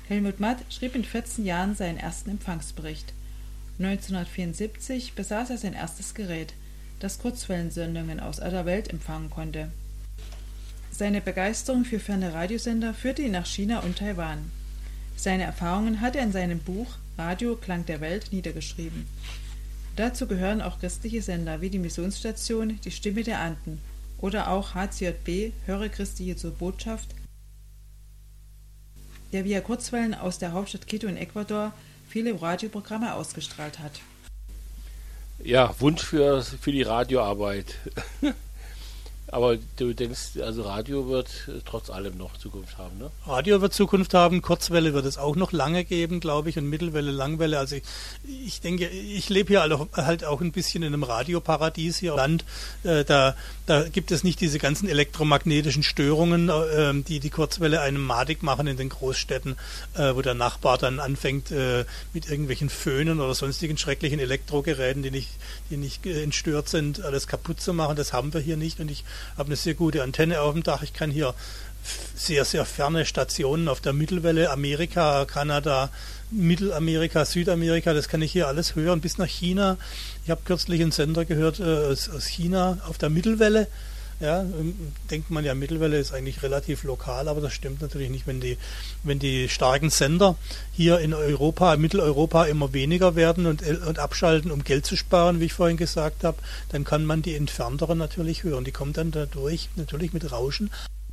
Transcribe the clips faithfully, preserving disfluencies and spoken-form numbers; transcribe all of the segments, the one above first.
Helmut Matt schrieb mit vierzehn Jahren seinen ersten Empfangsbericht. neunzehnhundertvierundsiebzig besaß er sein erstes Gerät, das Kurzwellensendungen aus aller Welt empfangen konnte. Seine Begeisterung für ferne Radiosender führte ihn nach China und Taiwan. Seine Erfahrungen hat er in seinem Buch Radio Klang der Welt niedergeschrieben. Dazu gehören auch christliche Sender wie die Missionsstation Die Stimme der Anden oder auch H C J B Höre Christi Jesu Botschaft, der via Kurzwellen aus der Hauptstadt Quito in Ecuador viele Radioprogramme ausgestrahlt hat. Ja, Wunsch für, für die Radioarbeit. Aber du denkst, also Radio wird trotz allem noch Zukunft haben, ne? Radio wird Zukunft haben, Kurzwelle wird es auch noch lange geben, glaube ich, und Mittelwelle, Langwelle. Also ich, ich denke, ich lebe hier halt auch ein bisschen in einem Radioparadies hier im Land. Äh, da, da gibt es nicht diese ganzen elektromagnetischen Störungen, äh, die die Kurzwelle einem madig machen in den Großstädten, äh, wo der Nachbar dann anfängt, äh, mit irgendwelchen Föhnen oder sonstigen schrecklichen Elektrogeräten, die nicht, die nicht äh, entstört sind, alles kaputt zu machen. Das haben wir hier nicht, und ich habe eine sehr gute Antenne auf dem Dach. Ich kann hier sehr, sehr ferne Stationen auf der Mittelwelle, Amerika, Kanada, Mittelamerika, Südamerika, das kann ich hier alles hören, bis nach China. Ich habe kürzlich einen Sender gehört äh, aus, aus China auf der Mittelwelle. Ja, denkt man ja, Mittelwelle ist eigentlich relativ lokal, aber das stimmt natürlich nicht. Wenn die, wenn die starken Sender hier in Europa, Mitteleuropa immer weniger werden und, und abschalten, um Geld zu sparen, wie ich vorhin gesagt habe, dann kann man die entfernteren natürlich hören. Die kommen dann dadurch natürlich mit Rauschen.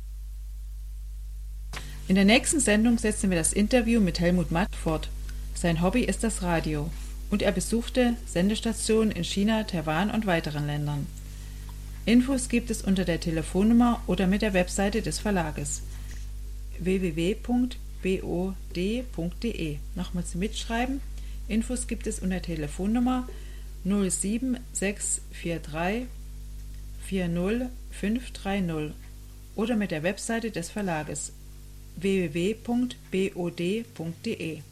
In der nächsten Sendung setzen wir das Interview mit Helmut Matt fort. Sein Hobby ist das Radio und er besuchte Sendestationen in China, Taiwan und weiteren Ländern. Infos gibt es unter der Telefonnummer oder mit der Webseite des Verlages w w w punkt b o d punkt d e. Nochmal zum Mitschreiben. Infos gibt es unter Telefonnummer null sieben sechs vier drei vier null fünf drei null oder mit der Webseite des Verlages w w w punkt b o d punkt d e.